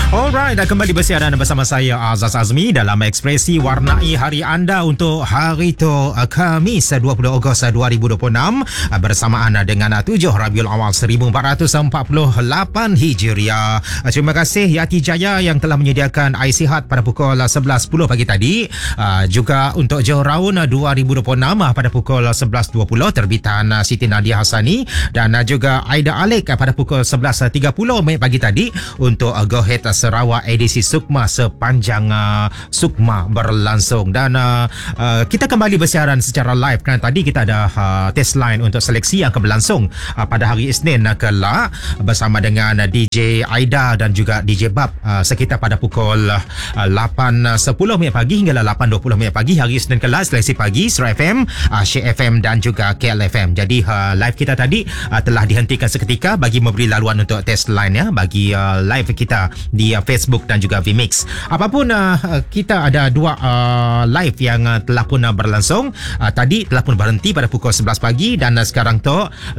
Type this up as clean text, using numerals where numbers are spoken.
Alright, dah kembali bersiaran bersama saya Azaz Azmi dalam Ekspresi Warnai Hari Anda untuk hari itu Khamis 20 Ogos 2026 bersamaan dengan 7 Rabiul Awal 1448 Hijriah. Terima kasih Yati Jaya yang telah menyediakan Ais Sihat pada pukul 11.10 pagi tadi. Juga untuk Johor Raun 2026 pada pukul 11.20 terbitan Siti Nadia Hassani, dan juga Aida Alik pada pukul 11.30 pagi tadi untuk Go Ahead Sarawak edisi Sukma sepanjang Sukma berlangsung. Dan kita kembali bersiaran secara live kerana tadi kita ada test line untuk seleksi yang akan berlangsung pada hari Isnin kelak bersama dengan DJ Aida dan juga DJ Bab sekitar pada pukul 8.10 pagi hingga 8.20 pagi hari Isnin kelak. Seleksi pagi Surah FM, Syekh FM dan juga KL FM. Jadi live kita tadi telah dihentikan seketika bagi memberi laluan untuk test line ya, bagi live kita di Facebook dan juga Vmix. Apapun kita ada dua live yang telah pun berlangsung. Tadi telah pun berhenti pada pukul 11 pagi dan sekarang tu